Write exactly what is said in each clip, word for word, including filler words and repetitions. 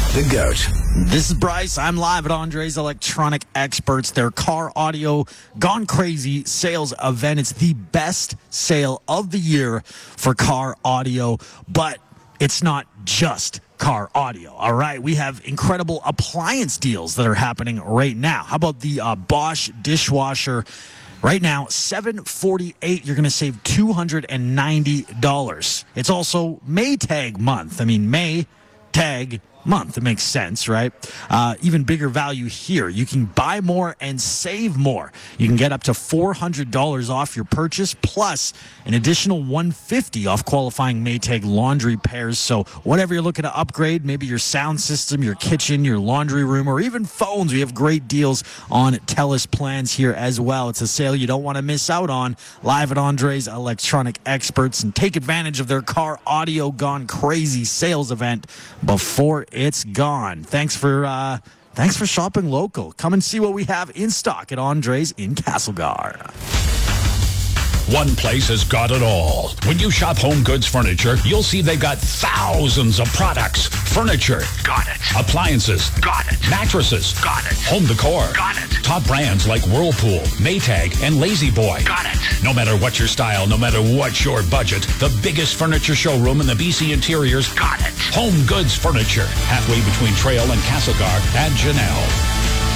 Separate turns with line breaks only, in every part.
The GOAT.
This is Bryce. I'm live at Andre's Electronic Experts, their car audio gone crazy sales event. It's the best sale of the year for car audio, but it's not just car audio. All right, we have incredible appliance deals that are happening right now. How about the uh, Bosch dishwasher? Right now, seven forty-eight. You're going to save two hundred ninety dollars. It's also Maytag month. I mean, May tag month. It makes sense, right? Uh, even bigger value here. You can buy more and save more. You can get up to four hundred dollars off your purchase, plus an additional one hundred fifty dollars off qualifying Maytag laundry pairs. So whatever you're looking to upgrade, maybe your sound system, your kitchen, your laundry room, or even phones, we have great deals on TELUS plans here as well. It's a sale you don't want to miss out on. Live at Andre's Electronic Experts, and take advantage of their car audio gone crazy sales event before it's gone. Thanks for uh, thanks for shopping local. Come and see what we have in stock at Andre's in Castlegar.
One place has got it all. When you shop Home Goods Furniture, you'll see they've got thousands of products. Furniture.
Got it.
Appliances.
Got it.
Mattresses.
Got it.
Home decor.
Got it.
Top brands like Whirlpool, Maytag, and Lazy Boy.
Got it.
No matter what your style, no matter what your budget, the biggest furniture showroom in the B C interiors.
Got it.
Home Goods Furniture. Halfway between Trail and Castlegar and Janelle.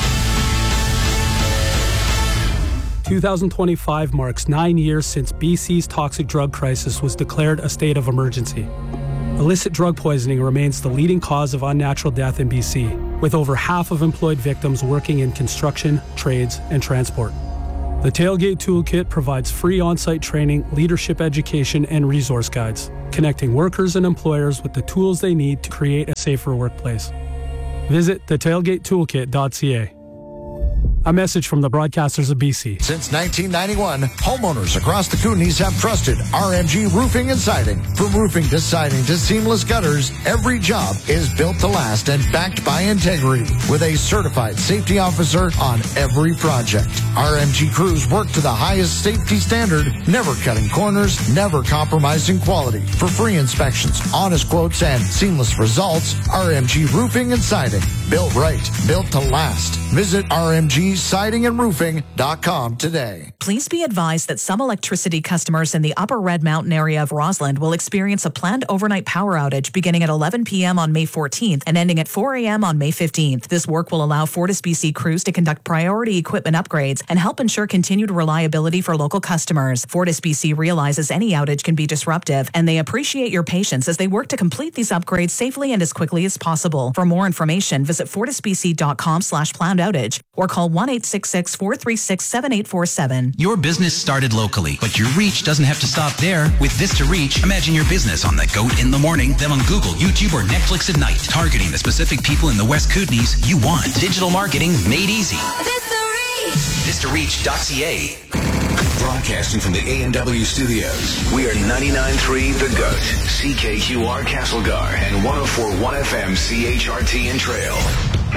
twenty twenty-five marks nine years since B C's toxic drug crisis was declared a state of emergency. Illicit drug poisoning remains the leading cause of unnatural death in B C, with over half of employed victims working in construction, trades, and transport. The Tailgate Toolkit provides free on-site training, leadership education, and resource guides, connecting workers and employers with the tools they need to create a safer workplace. Visit the tailgate toolkit dot c a. A message from the broadcasters of B C.
Since nineteen ninety-one, homeowners across the Kootenays have trusted R M G Roofing and Siding. From roofing to siding to seamless gutters, every job is built to last and backed by integrity with a certified safety officer on every project. R M G crews work to the highest safety standard, never cutting corners, never compromising quality. For free inspections, honest quotes, and seamless results, R M G Roofing and Siding. Built right, built to last. Visit R M G siding and roofing dot com today.
Please be advised that some electricity customers in the Upper Red Mountain area of Rossland will experience a planned overnight power outage beginning at eleven p.m. on May fourteenth and ending at four a.m. on May fifteenth. This work will allow FortisBC crews to conduct priority equipment upgrades and help ensure continued reliability for local customers. FortisBC realizes any outage can be disruptive, and they appreciate your patience as they work to complete these upgrades safely and as quickly as possible. For more information, visit fortisbc dot com slash planned outage or call one eight six six, four three six, seven eight four seven.
Your business started locally, but your reach doesn't have to stop there. With Vista Reach, imagine your business on the GOAT in the morning, then on Google, YouTube, or Netflix at night, targeting the specific people in the West Kootenays you want. Digital marketing made easy.
Vista Reach!
vista reach dot c a.
Broadcasting from the A and W studios, we are ninety-nine point three The GOAT, C K Q R Castlegar, and one oh four point one F M C H R T in Trail.